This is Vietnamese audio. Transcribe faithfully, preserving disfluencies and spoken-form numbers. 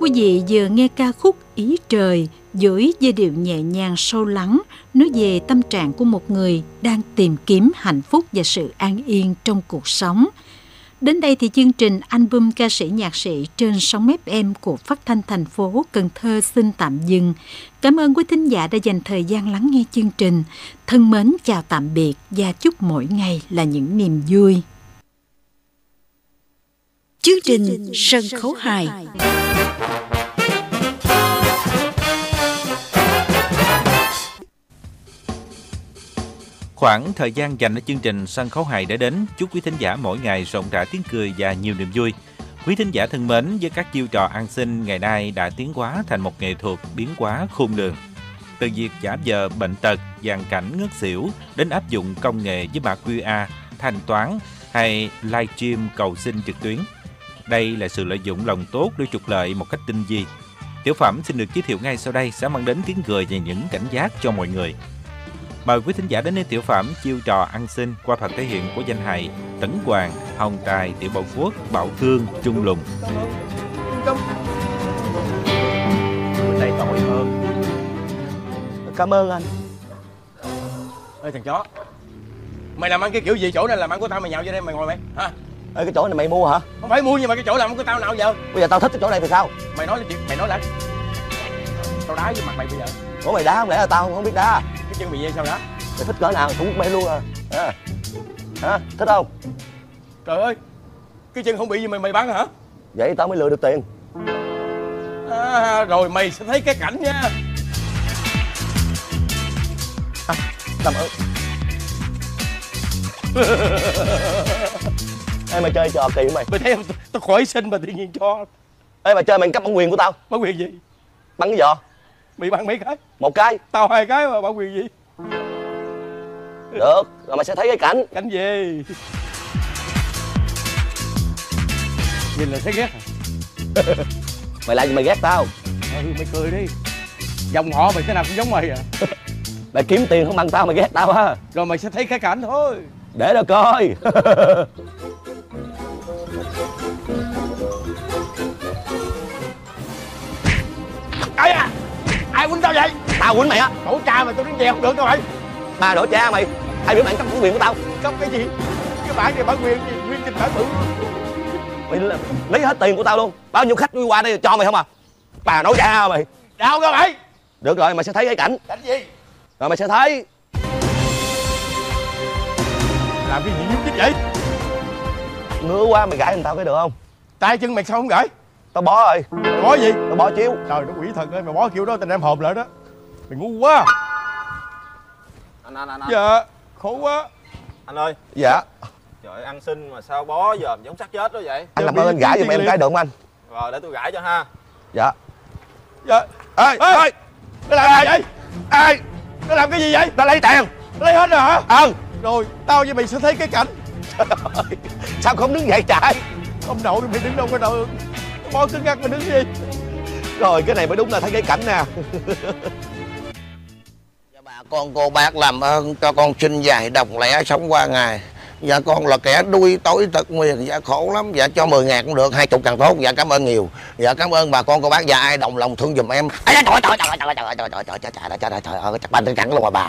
quý vị vừa nghe ca khúc Ý Trời với giai điệu nhẹ nhàng sâu lắng, nói về tâm trạng của một người đang tìm kiếm hạnh phúc và sự an yên trong cuộc sống. Đến đây thì chương trình album ca sĩ nhạc sĩ trên sóng ép em của Phát thanh thành phố Cần Thơ xin tạm dừng. Cảm ơn quý thính giả đã dành thời gian lắng nghe chương trình. Thân mến chào tạm biệt và chúc mỗi ngày là những niềm vui. Chương trình Sân khấu hài. Khoảng thời gian dành cho chương trình Sân khấu hài đã đến. Chúc quý thính giả mỗi ngày rộn rã tiếng cười và nhiều niềm vui. Quý thính giả thân mến, với các chiêu trò an sinh ngày nay đã tiến hóa thành một nghệ thuật biến hóa khôn lường. Từ việc giả vờ bệnh tật, dàn cảnh ngất xỉu đến áp dụng công nghệ với mã quy rờ, thanh toán hay livestream cầu xin trực tuyến. Đây là sự lợi dụng lòng tốt để trục lợi một cách tinh vi. Tiểu phẩm xin được giới thiệu ngay sau đây sẽ mang đến tiếng cười và những cảnh giác cho mọi người. Mời quý thính giả đến với tiểu phẩm Chiêu trò ăn xin qua phần thể hiện của danh hài Tấn Hoàng, Hồng Tài, Tiểu Bảo Quốc, Bảo Thương, Trung Lùng. Bên đây tội hơn. Cảm ơn anh. Ê thằng chó, mày làm ăn cái kiểu gì? Chỗ này làm ăn của tao, mày nhậu vô đây mày ngồi mày hả? Ê, cái chỗ này mày mua hả? Không phải mua, nhưng mà cái chỗ làm ăn của tao nào giờ? Bây giờ tao thích cái chỗ này thì sao? Mày nói chuyện, mày nói lại. Tao đá với mặt mày bây giờ. Ủa mày đá không lẽ là tao không biết đá? Cái chân mày dây sao đó? Mày thích cỡ nào cũng mày luôn à. à. Hả? Thích không? Trời ơi, cái chân không bị gì mày mày bắn hả? Vậy tao mới lừa được tiền. À, rồi mày sẽ thấy cái cảnh nha. À, cảm ơn. Ê mày chơi trò kỳ của mày. Mày thấy không? Tao khỏi sinh mà tự nhiên cho. Ê mày chơi mày cắp bản quyền của tao. Bản quyền gì? Bắn cái giò. Mày bắn mấy cái? Một cái. Tao hai cái mà bản quyền gì? Được, rồi mày sẽ thấy cái cảnh. Cảnh gì? Nhìn là thấy ghét hả? Mày lại mày ghét tao. Ừ, mày cười đi. Dòng họ mày thế nào cũng giống mày à. Mày kiếm tiền không bằng tao mày ghét tao ha. Rồi mày sẽ thấy cái cảnh thôi. Để đó coi. Ai à? Ai quýnh tao vậy? Tao quýnh mày á. Đổ cha mày, tao đứng về không được đâu mày. Ba đổ cha mày. Ai biểu mày cắp bản quyền của tao? Cấp cái gì? Cái bản này bản quyền gì? Nguyên trình bản bự. Mày lấy hết tiền của tao luôn. Bao nhiêu khách đi qua đây cho mày không à? Bà nói cha mày. Đâu cơ mày? Được rồi, mày sẽ thấy cái cảnh. Cảnh gì? Rồi mày sẽ thấy. Làm cái gì nhúc nhích vậy? Ngứa quá mày gãi người tao cái được không? Tay chân mày sao không gãy? Tao bó rồi. Mày bó gì? Tao bó chiếu. Trời nó quỷ thần ơi, mày bó kiểu đó tình em hộp lại đó. Mày ngu quá. Anh anh anh anh. Dạ, khổ quá. Anh ơi. Dạ. Trời, ăn xin mà sao bó dòm giống xác chết đó vậy? Anh làm ơn anh gãi giùm em cái được không anh? Rồi để tôi gãi cho ha. Dạ. Dạ. Ê, ê, nó làm gì vậy? ê, Nó làm cái gì vậy? tao lấy tiền. Nó lấy hết rồi hả? Ừ. Rồi, tao với mày sẽ thấy cái cảnh. Sao không đứng dậy chạy? Ông nội mày đứng đâu có đâu. Bó cứng ngắc mày đứng gì? Rồi cái này mới đúng là thấy cái cảnh nè. Dạ bà con cô bác làm ơn cho con xin vài đồng lẻ sống qua ngày. Dạ con là kẻ đuôi tối tật nguyền. Dạ khổ lắm. Dạ cho mười ngàn cũng được, hai chục càng tốt. Dạ cảm ơn nhiều. Dạ cảm ơn bà con cô bác. Dạ ai đồng lòng thương giùm em. Trời trời trời trời trời trời trời trời trời trời trời trời trời trời ơi chắc ban tiếng cẳng luôn à bà.